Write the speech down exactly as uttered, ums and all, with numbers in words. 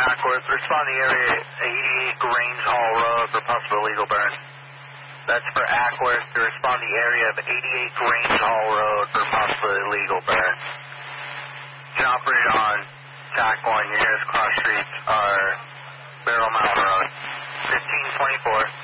Ackworth. Respond to the area eighty-eight Grange Hall Road for possible illegal burn. That's for Ackworth to respond to the area of eighty-eight Grange Hall Road for possible illegal burn. You can operate on Tac one. Your nearest cross streets are Barrel Mountain Road. fifteen twenty-four.